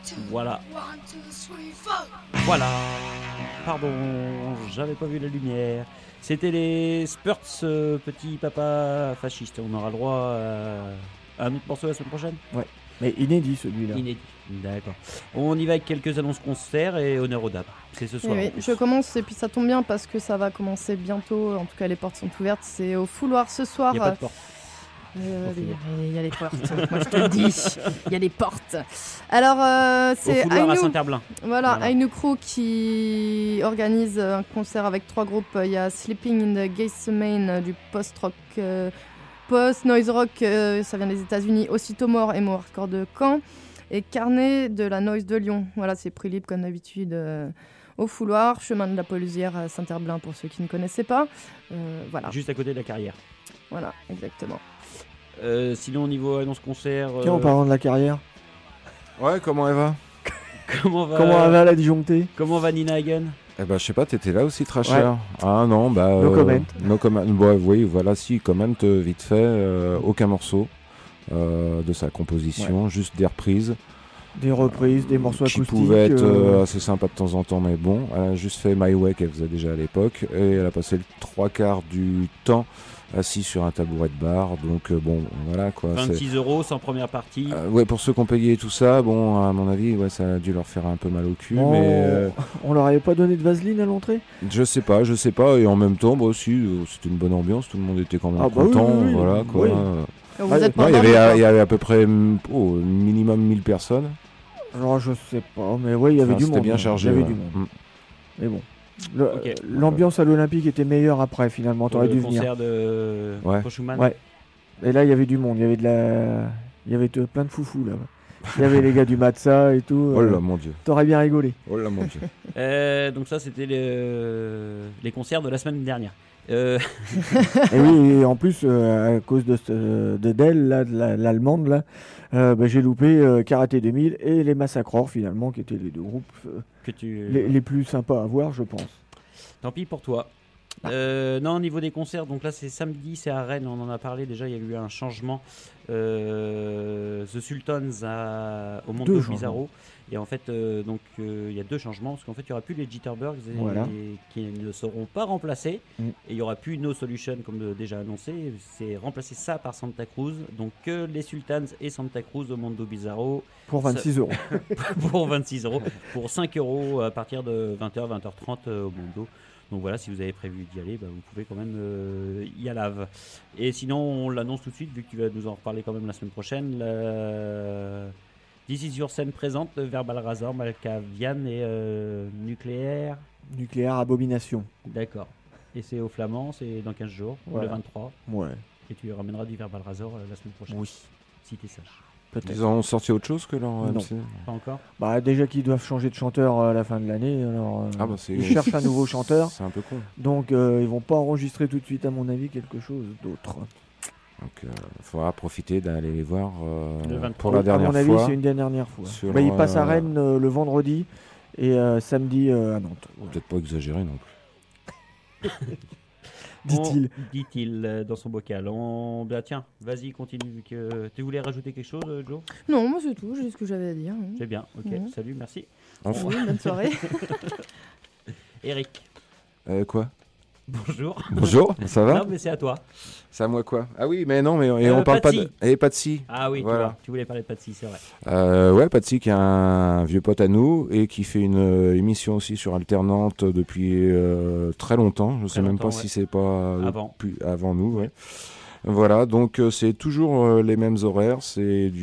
Voilà. Voilà. Pardon, j'avais pas vu la lumière. C'était les Spurts, petit papa fasciste. On aura le droit à un autre morceau la semaine prochaine ? Ouais, mais inédit celui-là. Inédit. D'accord. On y va avec quelques annonces concerts et honneur aux dames. C'est ce soir. Oui, je commence et puis ça tombe bien parce que ça va commencer bientôt. En tout cas, les portes sont ouvertes. C'est au Fouloir ce soir. Il n'y a pas de porte. Il y a les portes. Moi, je te le dis. Il y a les portes. Alors, c'est au Fouloir à Aïnou. Saint-Herblain. Voilà, Aïnou Crew qui organise un concert avec 3 groupes. Il y a Sleeping in the Gaze Main du post-rock, post-noise rock, ça vient des États-Unis, Aussitôt Mort et Mort Hardcore de Caen, et Carnet de la Noise de Lyon. Voilà, c'est prix libre comme d'habitude au Fouloir, chemin de la Pelusière à Saint-Herblain pour ceux qui ne connaissaient pas. Voilà. Juste à côté de la carrière. Voilà, exactement. Sinon, au niveau annonce concert. Tiens, en parlant de la carrière. Ouais, comment elle va? Comment va la disjonctée? Comment va Nina Hagen? Eh ben, je sais pas, t'étais là aussi, très cher. Ah non, bah. No comment. No comment. Ouais, oui, voilà, si, comment, vite fait, aucun morceau de sa composition, juste des reprises. Des reprises, des morceaux qui acoustiques. pouvaient être assez sympas de temps en temps, mais bon, elle a juste fait My Way qu'elle faisait déjà à l'époque, et elle a passé le 3/4 du temps assis sur un tabouret de bar, donc bon, voilà quoi. 26 € sans première partie. Ouais, pour ceux qui ont payé tout ça, bon, à mon avis, ouais, ça a dû leur faire un peu mal au cul, mais. On leur avait pas donné de vaseline à l'entrée? Je sais pas, et en même temps, bah aussi, c'était une bonne ambiance, tout le monde était quand même content, oui, voilà quoi. Oui. Vous êtes pas il y avait à peu près minimum 1000 personnes. Alors je sais pas, mais ouais, il y avait du monde. C'était bien chargé. Il y avait du monde. Mais bon. L'ambiance à l'Olympique était meilleure après, finalement. T'aurais dû venir. Le concert de Schumann. Ouais. Et là, il y avait du monde. Il y avait plein de foufous là. Il y avait les gars du Matza et tout. Oh là mon Dieu. T'aurais bien rigolé. Oh là mon Dieu. Donc ça, c'était les concerts de la semaine dernière. Et oui, et en plus, à cause de Dell, là, l'allemande, là, j'ai loupé Karaté 2000 et les Massacreurs, finalement, qui étaient les deux groupes les plus sympas à voir, je pense. Tant pis pour toi. Non, au niveau des concerts, donc là c'est samedi, c'est à Rennes, on en a parlé déjà, il y a eu un changement. The Sultans au Mondo Bizarro. Et en fait, il y a 2 changements, parce qu'en fait, il n'y aura plus les Jitterbugs qui ne seront pas remplacés. Et il n'y aura plus No Solution, comme déjà annoncé. C'est remplacer ça par Santa Cruz. Donc, que les Sultans et Santa Cruz au Mondo Bizarro. Pour 26 €. Pour 26 €. Pour 5 € à partir de 20h, 20h30 au Mondo. Donc voilà, si vous avez prévu d'y aller, vous pouvez quand même y aller. Et sinon, on l'annonce tout de suite, vu que tu vas nous en reparler quand même la semaine prochaine. This is Your Scène présente Verbal Razor, Malkavian et Nucléaire. Nucléaire Abomination. D'accord. Et c'est au Flamand, c'est dans 15 jours, le 23. Ouais. Et tu ramèneras du Verbal Razor la semaine prochaine. Oui. Si t'es sage. Peut-être. Ils ont sorti autre chose que leur MC? Pas encore. Déjà qu'ils doivent changer de chanteur à la fin de l'année, alors ils cherchent un nouveau chanteur. C'est un peu con. Donc ils vont pas enregistrer tout de suite, à mon avis, quelque chose d'autre. Donc il faudra profiter d'aller les voir pour la dernière fois. À mon avis, c'est une des dernières fois. Ils passent à Rennes le vendredi et samedi à Nantes. Voilà. Peut-être pas exagérer non plus. Dit-il dans son bocal. Tiens, vas-y, continue. Vu que tu voulais rajouter quelque chose, Joe? Non, moi c'est tout, j'ai ce que j'avais à dire. C'est bien, ok, salut, merci. Enfin. Oui, bonne soirée. Eric. Quoi? Bonjour. Bonjour, ça va? Non, mais c'est à toi. C'est à moi quoi? Ah oui, mais non, mais on parle pas de... Et Patsy. Ah oui, voilà. Tu voulais parler de Patsy, c'est vrai. Ouais, Patsy qui est un vieux pote à nous et qui fait une émission aussi sur Alternante depuis très longtemps. Je sais même pas si c'est pas avant nous. Ouais. Voilà, donc c'est toujours les mêmes horaires, c'est